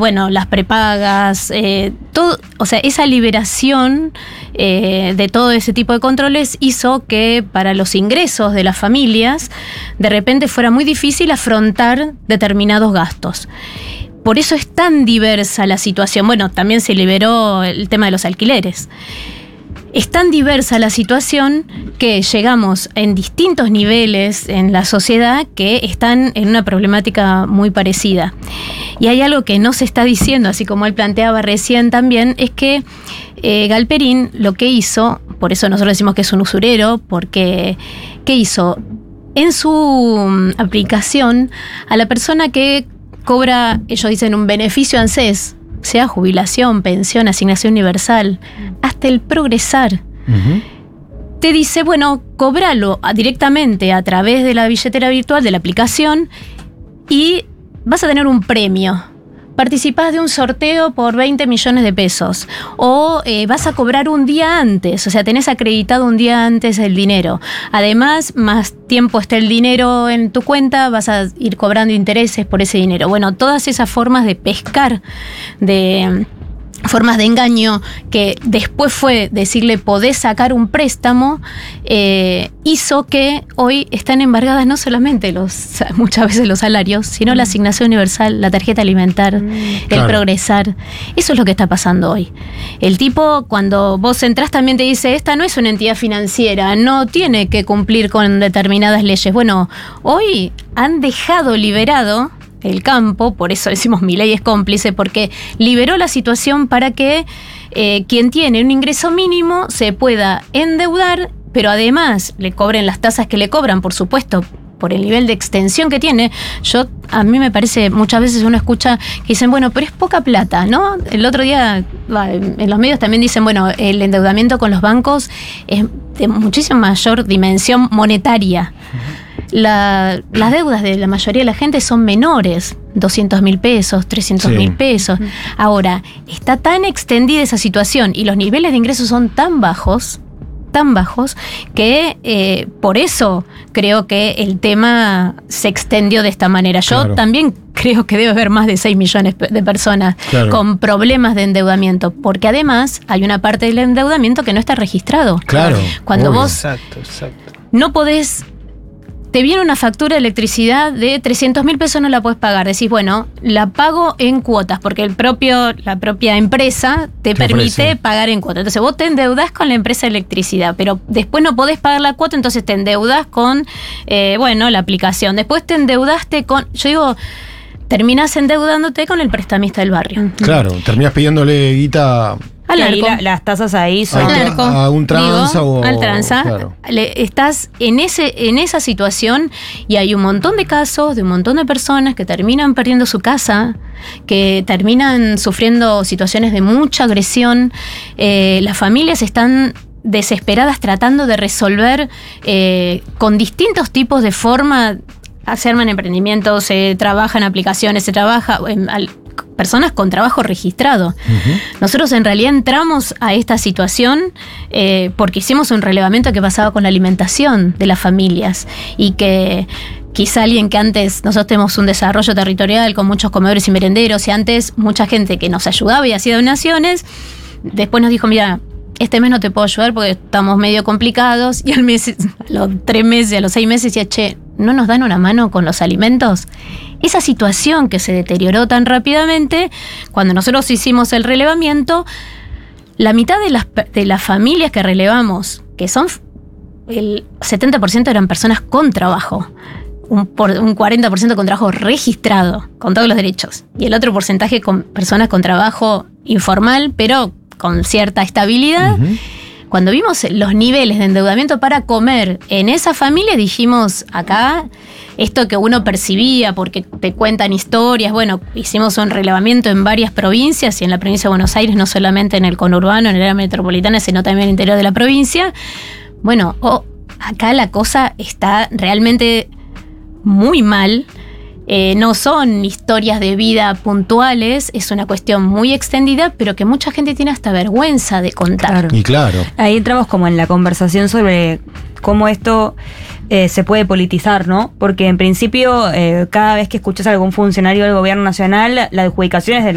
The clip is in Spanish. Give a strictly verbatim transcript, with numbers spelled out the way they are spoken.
bueno, las prepagas, eh, todo, o sea, esa liberación eh, de todo ese tipo de controles hizo que para los ingresos de las familias de repente fuera muy difícil afrontar determinados gastos. Por eso es tan diversa la situación. Bueno, también se liberó el tema de los alquileres. Es tan diversa la situación que llegamos en distintos niveles en la sociedad que están en una problemática muy parecida. Y hay algo que no se está diciendo, así como él planteaba recién también, es que eh, Galperín lo que hizo, por eso nosotros decimos que es un usurero, porque ¿qué hizo? En su aplicación, a la persona que cobra, ellos dicen, un beneficio ANSES, sea jubilación, pensión, asignación universal, hasta el progresar, uh-huh. te dice, bueno, cobralo directamente a través de la billetera virtual de la aplicación y vas a tener un premio. Participás de un sorteo por veinte millones de pesos o eh, vas a cobrar un día antes, o sea, tenés acreditado un día antes el dinero. Además, más tiempo esté el dinero en tu cuenta, vas a ir cobrando intereses por ese dinero. Bueno, todas esas formas de pescar, de formas de engaño, que después fue decirle podés sacar un préstamo, eh, hizo que hoy están embargadas no solamente los muchas veces los salarios, sino mm. la asignación universal, la tarjeta alimentar, mm. el claro. progresar. Eso es lo que está pasando hoy. El tipo, cuando vos entrás, también te dice, esta no es una entidad financiera, no tiene que cumplir con determinadas leyes. Bueno, hoy han dejado liberado el campo, por eso decimos Milei es cómplice, porque liberó la situación para que eh, quien tiene un ingreso mínimo se pueda endeudar, pero además le cobren las tasas que le cobran, por supuesto, por el nivel de extensión que tiene. Yo, a mí me parece, muchas veces uno escucha que dicen, bueno, pero es poca plata, ¿no? El otro día, en los medios también dicen, bueno, el endeudamiento con los bancos es de muchísima mayor dimensión monetaria. La, las deudas de la mayoría de la gente son menores, doscientos mil pesos, trescientos mil sí. pesos. Ahora, está tan extendida esa situación y los niveles de ingresos son tan bajos, tan bajos, que eh, por eso creo que el tema se extendió de esta manera. Yo claro. también creo que debe haber más de seis millones de personas claro. con problemas de endeudamiento, porque además hay una parte del endeudamiento que no está registrado. Claro. Cuando obvio. vos Exacto, exacto. no podés... Te viene una factura de electricidad de trescientos mil pesos, no la puedes pagar. Decís, bueno, la pago en cuotas, porque el propio, la propia empresa te, te permite ofrece. pagar en cuotas. Entonces vos te endeudás con la empresa de electricidad, pero después no podés pagar la cuota, entonces te endeudás con, eh, bueno, la aplicación. Después te endeudaste con, yo digo, terminás endeudándote con el prestamista del barrio. Claro, terminás pidiéndole guita... Ahí la, las tasas ahí son al a, a un tranza digo, o al tranza, claro. le, estás en ese en esa situación y hay un montón de casos de un montón de personas que terminan perdiendo su casa, que terminan sufriendo situaciones de mucha agresión. Eh, las familias están desesperadas tratando de resolver eh, con distintos tipos de forma. Se arman emprendimientos, se trabaja en aplicaciones, se trabaja en al, personas con trabajo registrado. Uh-huh. Nosotros en realidad entramos a esta situación eh, porque hicimos un relevamiento que pasaba con la alimentación de las familias y que quizá alguien que antes, nosotros tenemos un desarrollo territorial con muchos comedores y merenderos y antes mucha gente que nos ayudaba y hacía donaciones, después nos dijo, mira, este mes no te puedo ayudar porque estamos medio complicados, y al mes, a los tres meses, a los seis meses decía, che, ¿no nos dan una mano con los alimentos? Esa situación que se deterioró tan rápidamente, cuando nosotros hicimos el relevamiento, la mitad de las, de las familias que relevamos, que son el setenta por ciento eran personas con trabajo, un, por, un cuarenta por ciento con trabajo registrado, con todos los derechos, y el otro porcentaje con personas con trabajo informal, pero con cierta estabilidad. Uh-huh. Cuando vimos los niveles de endeudamiento para comer en esa familia, dijimos, acá, esto que uno percibía porque te cuentan historias, bueno, hicimos un relevamiento en varias provincias y en la provincia de Buenos Aires, no solamente en el conurbano, en el área metropolitana, sino también en el interior de la provincia. Bueno, oh, acá la cosa está realmente muy mal. Eh, no son historias de vida puntuales, es una cuestión muy extendida, pero que mucha gente tiene hasta vergüenza de contar. Claro. Y claro. Ahí entramos como en la conversación sobre cómo esto eh, se puede politizar, ¿no? Porque en principio, eh, cada vez que escuchas a algún funcionario del gobierno nacional, la adjudicación es de